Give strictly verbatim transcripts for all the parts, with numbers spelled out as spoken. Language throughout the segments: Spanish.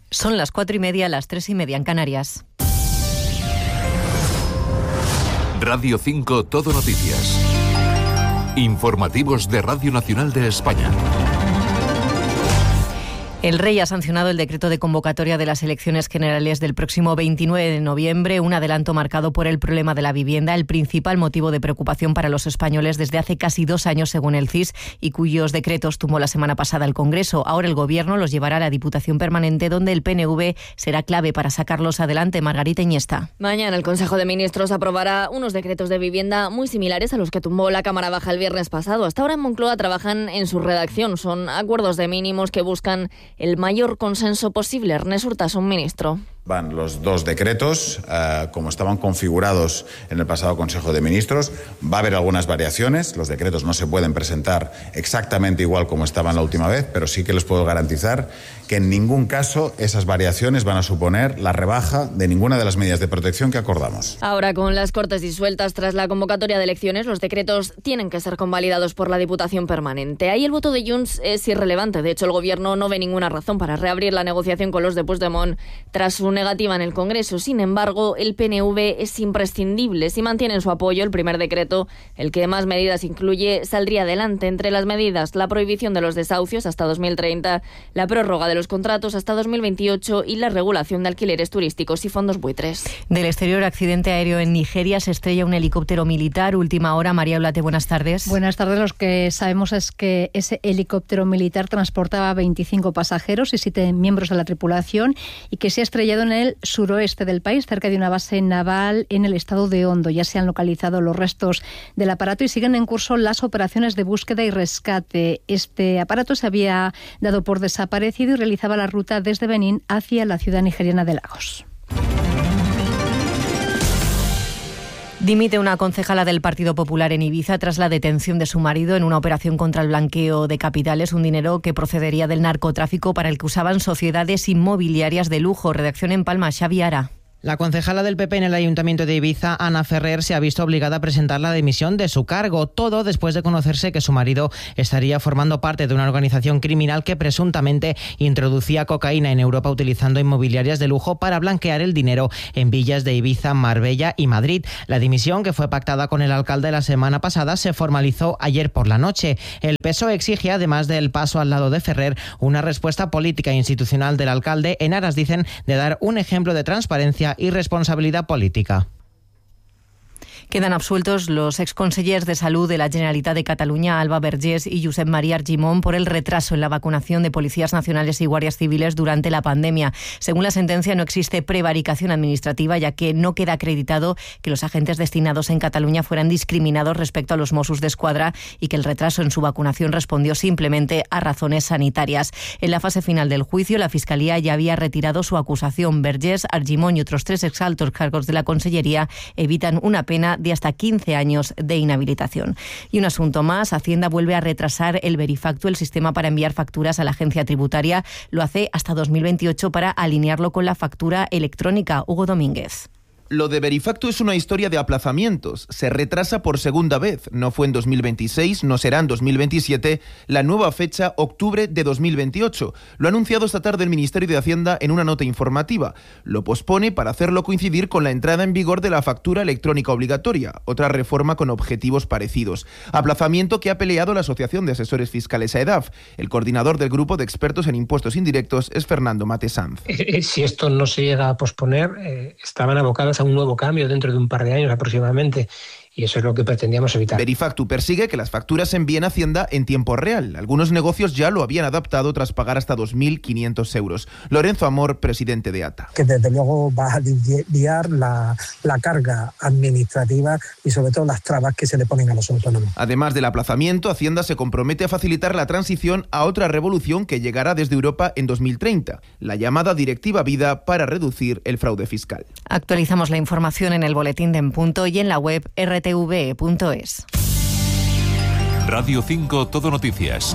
Son las cuatro y media, las tres y media en Canarias. Radio cinco Todo Noticias. Informativos de Radio Nacional de España. El Rey ha sancionado el decreto de convocatoria de las elecciones generales del próximo veintinueve de noviembre, un adelanto marcado por el problema de la vivienda, el principal motivo de preocupación para los españoles desde hace casi dos años, según el C I S, y cuyos decretos tumbó la semana pasada el Congreso. Ahora el Gobierno los llevará a la Diputación Permanente, donde el P N V será clave para sacarlos adelante. Margarita Iniesta. Mañana el Consejo de Ministros aprobará unos decretos de vivienda muy similares a los que tumbó la Cámara Baja el viernes pasado. Hasta ahora en Moncloa trabajan en su redacción. Son acuerdos de mínimos que buscan el mayor consenso posible. Ernest Urtasun, ministro. Van los dos decretos, eh, como estaban configurados en el pasado Consejo de Ministros. Va a haber algunas variaciones. Los decretos no se pueden presentar exactamente igual como estaban la última vez, pero sí que les puedo garantizar que en ningún caso esas variaciones van a suponer la rebaja de ninguna de las medidas de protección que acordamos. Ahora, con las Cortes disueltas tras la convocatoria de elecciones, los decretos tienen que ser convalidados por la Diputación Permanente. Ahí el voto de Junts es irrelevante. De hecho, el Gobierno no ve ninguna razón para reabrir la negociación con los de Puigdemont tras su negativa en el Congreso. Sin embargo, el P N V es imprescindible. Si mantienen su apoyo, el primer decreto, el que más medidas incluye, saldría adelante. Entre las medidas, la prohibición de los desahucios hasta dos mil treinta, la prórroga de los contratos hasta dos mil veintiocho y la regulación de alquileres turísticos y fondos buitres. Del exterior, accidente aéreo en Nigeria, se estrella un helicóptero militar. Última hora, María Olate, buenas tardes. Buenas tardes. Lo que sabemos es que ese helicóptero militar transportaba veinticinco pasajeros y siete miembros de la tripulación y que se ha estrellado en el suroeste del país, cerca de una base naval en el estado de Ondo. Ya se han localizado los restos del aparato y siguen en curso las operaciones de búsqueda y rescate. Este aparato se había dado por desaparecido y realizaba la ruta desde Benín hacia la ciudad nigeriana de Lagos. Dimite una concejala del Partido Popular en Ibiza tras la detención de su marido en una operación contra el blanqueo de capitales, un dinero que procedería del narcotráfico para el que usaban sociedades inmobiliarias de lujo. Redacción en Palma, Xavi Ara. La concejala del P P en el Ayuntamiento de Ibiza, Ana Ferrer, se ha visto obligada a presentar la dimisión de su cargo. Todo después de conocerse que su marido estaría formando parte de una organización criminal que presuntamente introducía cocaína en Europa utilizando inmobiliarias de lujo para blanquear el dinero en villas de Ibiza, Marbella y Madrid. La dimisión, que fue pactada con el alcalde la semana pasada, se formalizó ayer por la noche. El P S O E exige, además del paso al lado de Ferrer, una respuesta política e institucional del alcalde en aras, dicen, de dar un ejemplo de transparencia y responsabilidad política. Quedan absueltos los exconsellers de Salud de la Generalitat de Cataluña, Alba Vergés y Josep María Argimon, por el retraso en la vacunación de policías nacionales y guardias civiles durante la pandemia. Según la sentencia, no existe prevaricación administrativa, ya que no queda acreditado que los agentes destinados en Cataluña fueran discriminados respecto a los Mossos d'Esquadra y que el retraso en su vacunación respondió simplemente a razones sanitarias. En la fase final del juicio, la Fiscalía ya había retirado su acusación. Vergés, Argimon y otros tres exaltos cargos de la Consellería evitan una pena de hasta quince años de inhabilitación. Y un asunto más, Hacienda vuelve a retrasar el Verifactu, el sistema para enviar facturas a la agencia tributaria. Lo hace hasta dos mil veintiocho para alinearlo con la factura electrónica. Hugo Domínguez. Lo de Verifactu es una historia de aplazamientos. Se retrasa por segunda vez. No fue en dos mil veintiséis, no será en dos mil veintisiete. La nueva fecha, octubre de dos mil veintiocho. Lo ha anunciado esta tarde el Ministerio de Hacienda en una nota informativa. Lo pospone para hacerlo coincidir con la entrada en vigor de la factura electrónica obligatoria, otra reforma con objetivos parecidos. Aplazamiento que ha peleado la Asociación de Asesores Fiscales AEDAF. El coordinador del grupo de expertos en impuestos indirectos es Fernando Mate Sanz. Eh, si esto no se llega a posponer, eh, estaban abocadas a un nuevo cambio dentro de un par de años aproximadamente. Y eso es lo que pretendíamos evitar. Verifactu persigue que las facturas se envíen a Hacienda en tiempo real. Algunos negocios ya lo habían adaptado tras pagar hasta dos mil quinientos euros. Lorenzo Amor, presidente de A T A. Que desde luego va a aliviar la, la carga administrativa y sobre todo las trabas que se le ponen a los autónomos. Además del aplazamiento, Hacienda se compromete a facilitar la transición a otra revolución que llegará desde Europa en dos mil treinta, la llamada Directiva Vida para reducir el fraude fiscal. Actualizamos la información en el boletín de En Punto y en la web r t v punto es. Radio cinco Todo Noticias.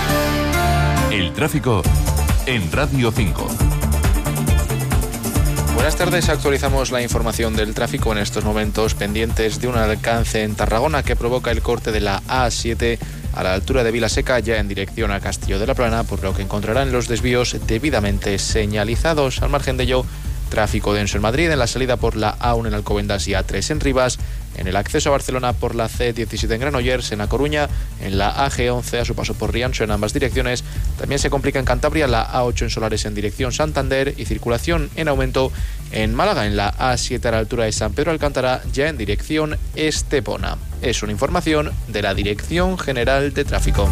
El tráfico en Radio cinco. Buenas tardes, actualizamos la información del tráfico en estos momentos pendientes de un alcance en Tarragona que provoca el corte de la A siete a la altura de Vilaseca ya en dirección a Castillo de la Plana, por lo que encontrarán los desvíos debidamente señalizados. Al margen de ello, tráfico denso en Madrid, en la salida por la A uno en Alcobendas y A tres en Rivas, en el acceso a Barcelona por la C diecisiete en Granollers, en A Coruña, en la A G once a su paso por Rianxo en ambas direcciones. También se complica en Cantabria la A ocho en Solares en dirección Santander y circulación en aumento en Málaga en la A siete a la altura de San Pedro Alcántara ya en dirección Estepona. Es una información de la Dirección General de Tráfico.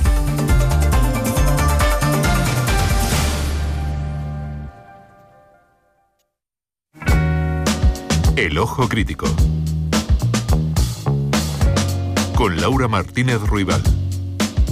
El Ojo Crítico con Laura Martínez Ruibal.